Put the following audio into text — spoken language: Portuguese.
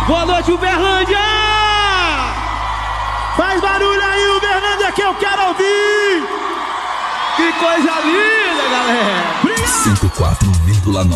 Boa noite, Uberlândia! Faz barulho aí, Uberlândia, que eu quero ouvir! Que coisa linda, galera! 104,9